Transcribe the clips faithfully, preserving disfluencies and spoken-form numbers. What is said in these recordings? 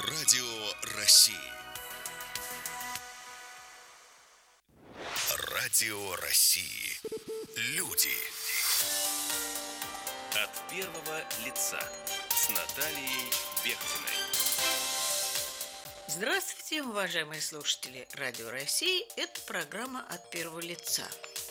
Радио России. Радио России. Люди. От первого лица с Натальей Бехтиной. Здравствуйте, уважаемые слушатели Радио России. Это программа «От первого лица».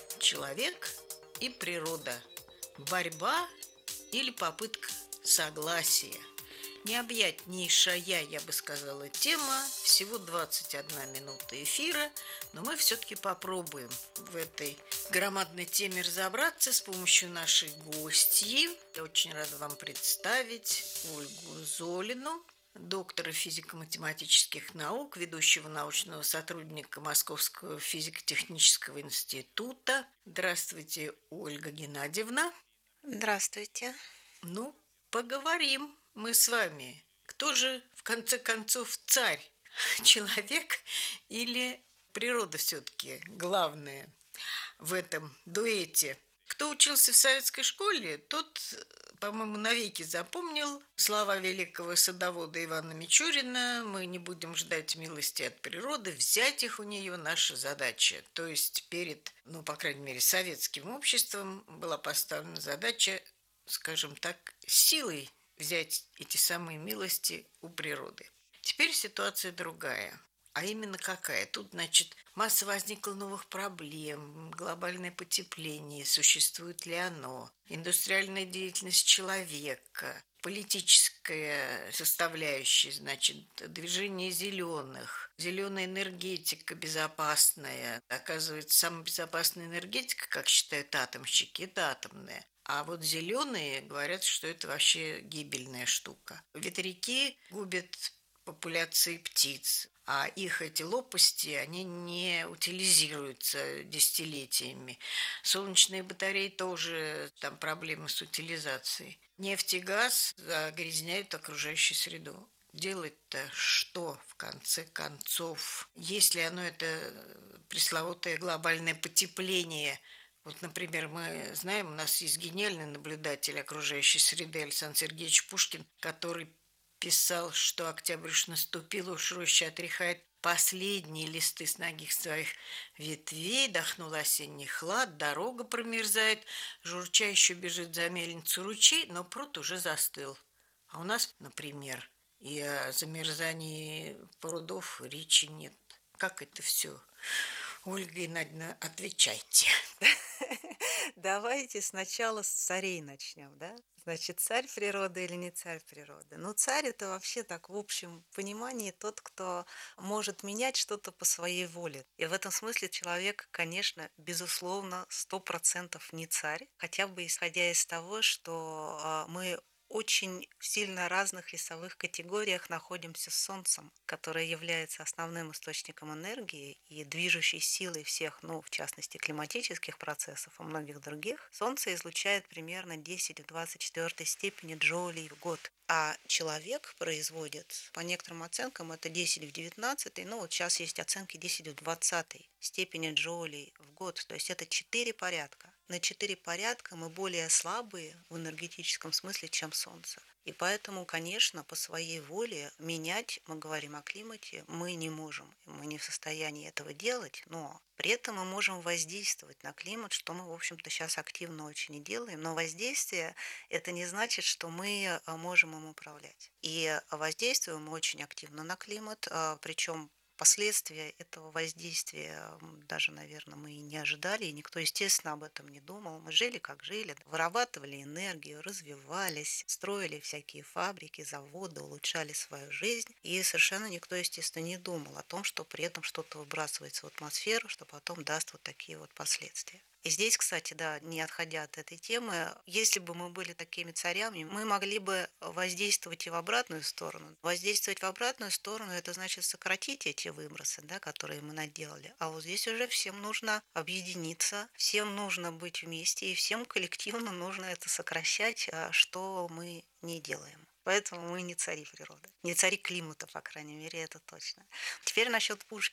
Человек и природа. Борьба или попытка согласия. Необъятнейшая, я бы сказала, тема. Всего двадцать одна минута эфира, но мы все-таки попробуем в этой громадной теме разобраться с помощью нашей гостьи. Я очень рада вам представить Ольгу Золину, доктора физико-математических наук, ведущего научного сотрудника Московского физико-технического института. Здравствуйте, Ольга Геннадьевна. Здравствуйте. Ну, поговорим мы с вами. Кто же, в конце концов, царь? Человек или природа все-таки главное в этом дуэте? Кто учился в советской школе, тот, по-моему, навеки запомнил слова великого садовода Ивана Мичурина: мы не будем ждать милости от природы, взять их у нее наша задача. То есть перед, ну, по крайней мере, советским обществом была поставлена задача, скажем так, силой взять эти самые милости у природы. Теперь ситуация другая. А именно какая? Тут, значит, масса возникла новых проблем, глобальное потепление, существует ли оно, индустриальная деятельность человека, политическая составляющая, значит, движение зеленых, зеленая энергетика безопасная. Оказывается, самая безопасная энергетика, как считают атомщики, это атомная. А вот зеленые говорят, что это вообще гибельная штука. Ветряки губят популяции птиц, а их эти лопасти, они не утилизируются десятилетиями. Солнечные батареи тоже, там проблемы с утилизацией. Нефть и газ загрязняют окружающую среду. Делать-то что, в конце концов? Если оно, это пресловутое глобальное потепление. Вот, например, мы знаем, у нас есть гениальный наблюдатель окружающей среды Александр Сергеевич Пушкин, который писал, что октябрь уж наступил, уж роща отряхает последние листы с ногих своих ветвей, дохнул осенний хлад, дорога промерзает, журча еще бежит за мельницу ручей, но пруд уже застыл. А у нас, например, и о замерзании прудов речи нет. Как это все? Ольга Геннадьевна, отвечайте. Давайте сначала с царей начнем, да? Значит, царь природы или не царь природы? Ну, царь — это вообще так в общем понимании тот, кто может менять что-то по своей воле. И в этом смысле человек, конечно, безусловно, сто процентов не царь, хотя бы исходя из того, что а, мы очень в сильно разных весовых категориях находимся с Солнцем, которое является основным источником энергии и движущей силой всех, ну, в частности, климатических процессов и многих других. Солнце излучает примерно десять в двадцать четвёртой степени джоулей в год. А человек производит, по некоторым оценкам, это десять в девятнадцатой, ну вот сейчас есть оценки десять в двадцатой степени джоулей в год, то есть это четыре порядка. На четыре порядка мы более слабые в энергетическом смысле, чем Солнце. И поэтому, конечно, по своей воле менять, мы говорим о климате, мы не можем. Мы не в состоянии этого делать, но при этом мы можем воздействовать на климат, что мы, в общем-то, сейчас активно очень и делаем. Но воздействие – это не значит, что мы можем им управлять. И воздействуем мы очень активно на климат, причем последствия этого воздействия даже, наверное, мы и не ожидали, и никто, естественно, об этом не думал. Мы жили, как жили, вырабатывали энергию, развивались, строили всякие фабрики, заводы, улучшали свою жизнь. И совершенно никто, естественно, не думал о том, что при этом что-то выбрасывается в атмосферу, что потом даст вот такие вот последствия. И здесь, кстати, да, не отходя от этой темы, если бы мы были такими царями, мы могли бы воздействовать и в обратную сторону. Воздействовать в обратную сторону — это значит сократить эти выбросы, да, которые мы наделали. А вот здесь уже всем нужно объединиться, всем нужно быть вместе, и всем коллективно нужно это сокращать, что мы не делаем. Поэтому мы не цари природы. Не цари климата, по крайней мере, это точно. Теперь насчет Пушкина.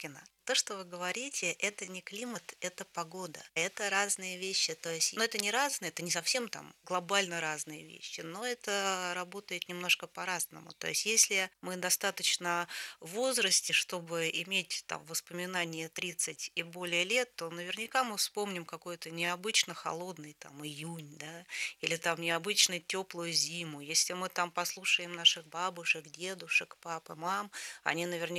то, что вы говорите, это не климат, это погода. Это разные вещи. То есть, ну, это не разные, это не совсем там глобально разные вещи, но это работает немножко по-разному. То есть, если мы достаточно в возрасте, чтобы иметь там воспоминания тридцать и более лет, то наверняка мы вспомним какой-то необычно холодный там июнь, да, или там необычно теплую зиму. Если мы там послушаем наших бабушек, дедушек, пап и мам, они наверняка